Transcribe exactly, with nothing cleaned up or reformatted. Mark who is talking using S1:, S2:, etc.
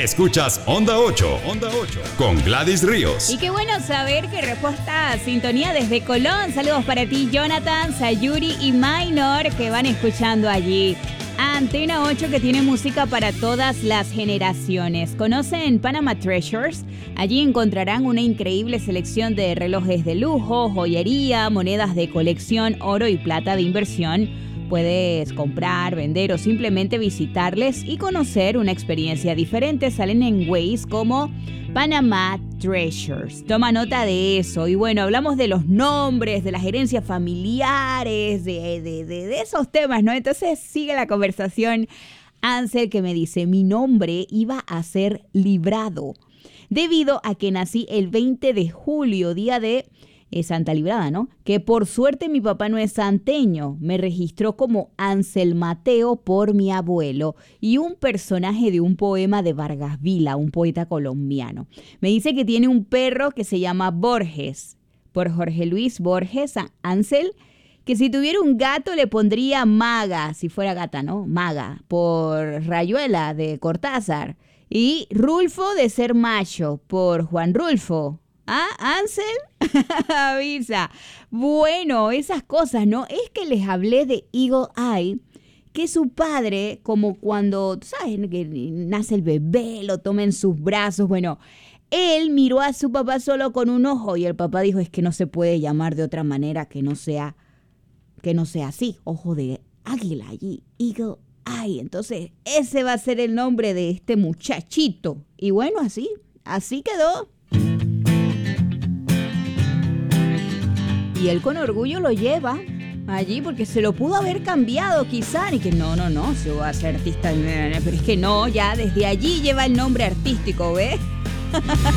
S1: Escuchas Onda ocho, Onda ocho, con Gladys Ríos.
S2: Y qué bueno saber que reposta sintonía desde Colón. Saludos para ti, Jonathan, Sayuri y Minor, que van escuchando allí. Antena ocho, que tiene música para todas las generaciones. ¿Conocen Panama Treasures? Allí encontrarán una increíble selección de relojes de lujo, joyería, monedas de colección, oro y plata de inversión. Puedes comprar, vender o simplemente visitarles y conocer una experiencia diferente. Salen en Waze como Panama Treasures. Toma nota de eso. Y bueno, hablamos de los nombres, de las herencias familiares, de, de, de, de esos temas, ¿no? Entonces sigue la conversación. Ansel, que me dice, mi nombre iba a ser Librado, debido a que nací el veinte de julio, día de eh, Santa Librada, ¿no? Que por suerte mi papá no es santeño. Me registró como Ansel Mateo por mi abuelo y un personaje de un poema de Vargas Vila, un poeta colombiano. Me dice que tiene un perro que se llama Borges, por Jorge Luis Borges. Ansel, que si tuviera un gato le pondría Maga, si fuera gata, ¿no? Maga, por Rayuela de Cortázar. Y Rulfo de ser macho, por Juan Rulfo. ¿Ah, Ansel? Avisa. Bueno, esas cosas, ¿no? Es que les hablé de Eagle Eye, que su padre, como cuando, tú sabes, que nace el bebé, lo toma en sus brazos, bueno, él miró a su papá solo con un ojo y el papá dijo, es que no se puede llamar de otra manera que no sea, que no sea así, ojo de águila allí, Eagle Eye. Entonces, ese va a ser el nombre de este muchachito. Y bueno, así, así quedó. Y él con orgullo lo lleva allí porque se lo pudo haber cambiado quizá. Y que no, no, no, se va a ser artista. Pero es que no, ya desde allí lleva el nombre artístico, ¿ves?